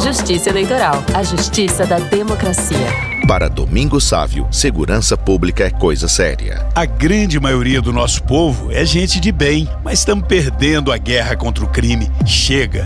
Justiça Eleitoral, a justiça da democracia. Para Domingos Sávio, segurança pública é coisa séria. A grande maioria do nosso povo é gente de bem, mas estamos perdendo a guerra contra o crime. Chega!